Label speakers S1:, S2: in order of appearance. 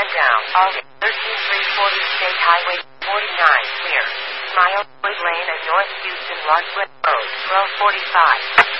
S1: Man down. All 13340 State Highway 49 clear. Smile Lane at North Houston Rockwood Road, 1245.